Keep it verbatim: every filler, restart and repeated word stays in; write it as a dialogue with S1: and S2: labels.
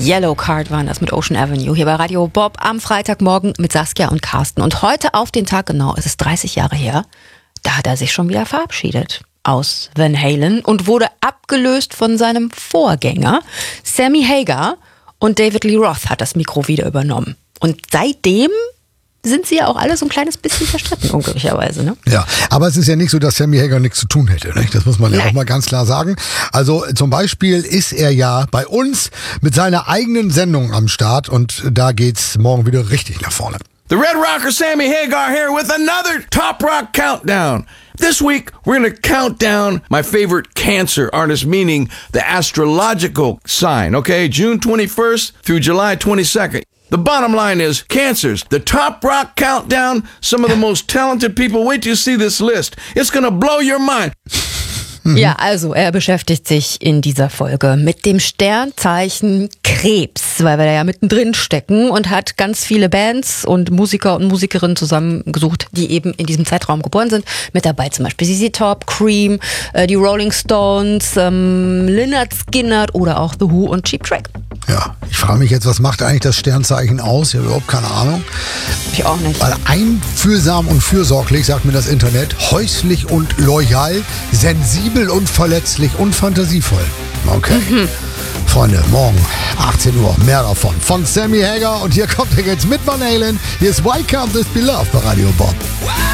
S1: Yellow Card waren das mit Ocean Avenue hier bei Radio Bob am Freitagmorgen mit Saskia und Carsten. Und heute auf den Tag genau, es ist dreißig Jahre her, da hat er sich schon wieder verabschiedet aus Van Halen und wurde abgelöst von seinem Vorgänger Sammy Hagar, und David Lee Roth hat das Mikro wieder übernommen. Und seitdem sind sie ja auch alle so ein kleines bisschen verstritten, unglücklicherweise. Ne?
S2: Ja, aber es ist ja nicht so, dass Sammy Hagar nichts zu tun hätte. Nicht? Das muss man ja
S1: Nein.
S2: auch mal ganz klar sagen. Also zum Beispiel ist er ja bei uns mit seiner eigenen Sendung am Start und da geht's morgen wieder richtig nach vorne.
S3: The Red Rocker Sammy Hagar here with another Top Rock Countdown. This week, we're going to count down my favorite Cancer artist, meaning the astrological sign, okay? June twenty-first through July twenty-second. The bottom line is, Cancers, the Top Rock Countdown, some of the most talented people. Wait till you see this list. It's going to blow your mind.
S1: Ja, also er beschäftigt sich in dieser Folge mit dem Sternzeichen Krebs, weil wir da ja mittendrin stecken, und hat ganz viele Bands und Musiker und Musikerinnen zusammengesucht, die eben in diesem Zeitraum geboren sind. Mit dabei zum Beispiel Z Z Top, Cream, äh, die Rolling Stones, ähm, Lynyrd Skynyrd oder auch The Who und Cheap Trick.
S2: Ja, ich frage mich jetzt, was macht eigentlich das Sternzeichen aus? Ich habe überhaupt keine Ahnung.
S1: Ich auch nicht.
S2: Weil einfühlsam und fürsorglich, sagt mir das Internet, häuslich und loyal, sensibel und verletzlich und fantasievoll. Okay. Mhm. Freunde, morgen achtzehn Uhr, mehr davon. Von Sammy Hagar, und hier kommt er jetzt mit Van Halen. Hier ist Why Can't This Be Love bei Radio Bob.